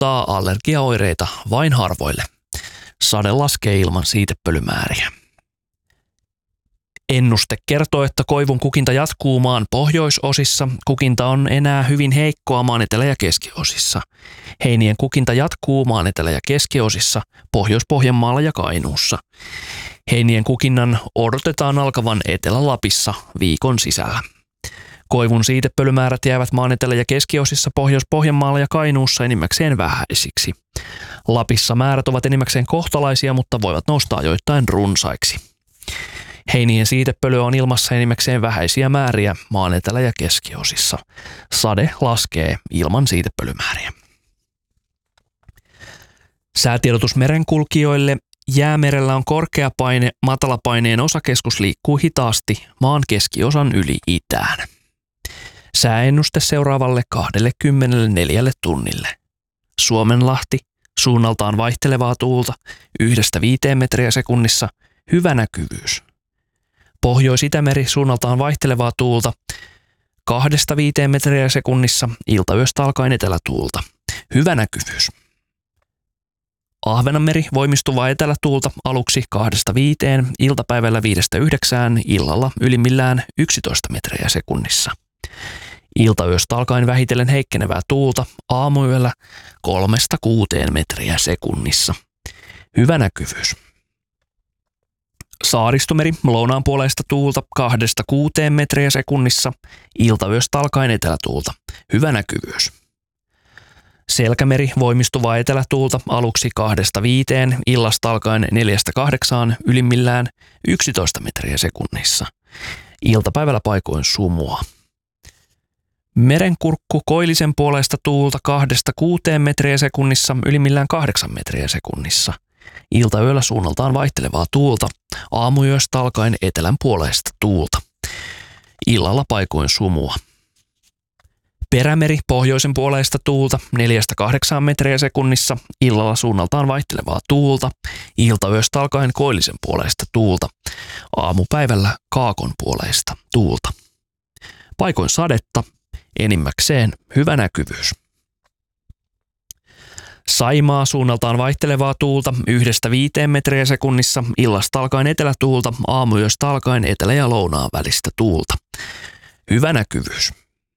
aiheuttaa allergiaoireita vain harvoille. Sade laskee ilman siitepölymääriä. Ennuste kertoo, että koivun kukinta jatkuu maan pohjoisosissa. Kukinta on enää hyvin heikkoa maan etelä- ja keskiosissa. Heinien kukinta jatkuu maan etelä- ja keskiosissa, Pohjois-Pohjanmaalla ja Kainuussa. Heinien kukinnan odotetaan alkavan Etelä-Lapissa viikon sisällä. Koivun siitepölymäärät jäävät maan etelä- ja keskiosissa, Pohjois-Pohjanmaalla ja Kainuussa enimmäkseen vähäisiksi. Lapissa määrät ovat enimmäkseen kohtalaisia, mutta voivat nousta ajoittain runsaiksi. Heinien siitepölyä on ilmassa enimmäkseen vähäisiä määriä maan etelä- ja keskiosissa. Sade laskee ilman siitepölymääriä. Säätiedotus merenkulkijoille. Jäämerellä on korkea paine, matalapaineen osakeskus liikkuu hitaasti maan keskiosan yli itään. Sääennuste seuraavalle 24 tunnille. Suomenlahti, suunnaltaan vaihtelevaa tuulta 1–5 metriä sekunnissa, hyvä näkyvyys. Pohjois-Itämeri, suunnaltaan vaihtelevaa tuulta 2–5 metriä sekunnissa, iltayöstä alkaen etelätuulta, hyvä näkyvyys. Ahvenanmeri, voimistuvaa etelätuulta aluksi 2–5, iltapäivällä 5–9, illalla ylimmillään 11 metriä sekunnissa. Iltayöstä alkaen vähitellen heikkenevää tuulta, aamuyöllä 3–6 metriä sekunnissa. Hyvä näkyvyys. Saaristomeri, lounaanpuoleista tuulta 2–6 metriä sekunnissa, iltayöstä alkaen etelätuulta. Hyvä näkyvyys. Selkämeri, voimistuvaa etelätuulta aluksi 2–5, illasta alkaen 4–8, ylimmillään 11 metriä sekunnissa. Iltapäivällä paikoin sumua. Merenkurkku, koillisen puoleista tuulta 2–6 metriä sekunnissa, ylimmillään 8 metriä sekunnissa. Iltayöllä suunnaltaan vaihtelevaa tuulta, aamuyöstä alkaen etelän puoleista tuulta. Illalla paikoin sumua. Perämeri, pohjoisen puoleista tuulta 4–8 metriä sekunnissa, illalla suunnaltaan vaihtelevaa tuulta, iltayöstä alkaen koillisen puoleista tuulta, aamupäivällä kaakon puoleista tuulta. Paikoin sadetta, enimmäkseen hyvä näkyvyys. Saimaa, suunnaltaan vaihtelevaa tuulta 1–5 metriä sekunnissa, illasta alkaen etelätuulta, aamuyöstä alkaen etelä- ja lounaan välistä tuulta. Hyvä näkyvyys.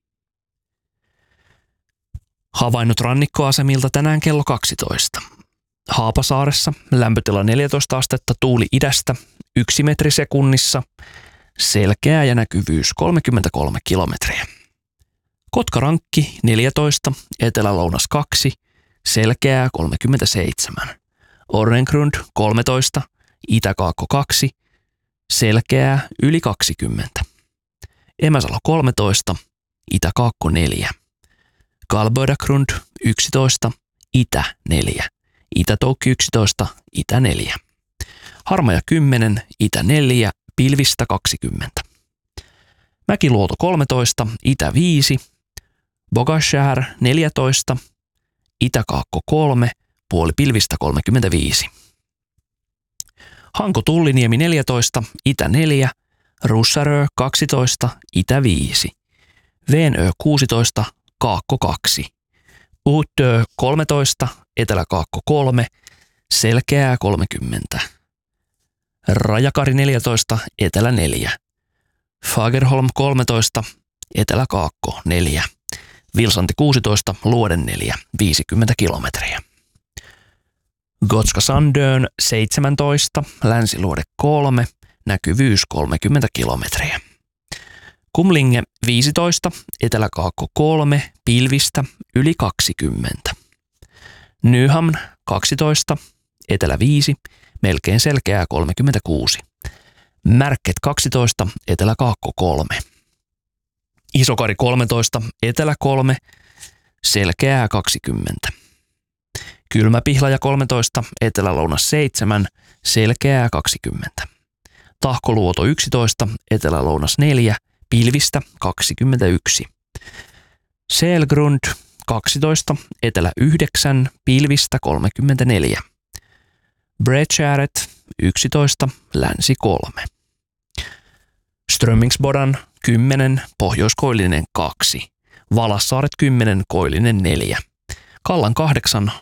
Havainnot rannikkoasemilta tänään kello 12. Haapasaaressa lämpötila 14 astetta, tuuli idästä 1 metri sekunnissa, selkeä ja näkyvyys 33 kilometriä. Kotkarankki 14, etelä-lounas 2, selkeää 37. Orrengrund 13, itä-kaakko 2, selkeää yli 20. Emäsalo 13, itä-kaakko 4. Kalbödagrund 11, itä 4. Itä-Toukki 11, itä 4. Harmaja 10, itä 4, pilvistä 20. Mäkiluoto 13, itä 5. Bogashär 14, itä-kaakko 3, puoli pilvistä 35. Hanko Tulliniemi 14, itä 4. Russarö 12, itä 5. Veenö 16, kaakko 2. Uutö 13, etelä-kaakko 3, selkeää 30. Rajakari 14, etelä 4. Fagerholm 13, etelä-kaakko 4. Vilsanti 16, luoden 4, 50 kilometriä. Gotska Sandön 17, länsiluode 3, näkyvyys 30 kilometriä. Kumlinge 15, etelä-kaakko 3, pilvistä yli 20. Nyhamn 12, etelä 5, melkein selkeää 36. Märket 12, etelä-kaakko 3. Isokari 13, etelä 3, selkeää 20. Kylmäpihlaja 13, etelä-lounas 7, selkeää 20. Tahkoluoto 11, etelä-lounas 4, pilvistä 21. Selgrund 12, etelä 9, pilvistä 34. Bredskäret 11, länsi 3. Strömmingsbodan 10, pohjoiskoillinen 2. Valassaaret 10, koillinen 4. Kallan 8,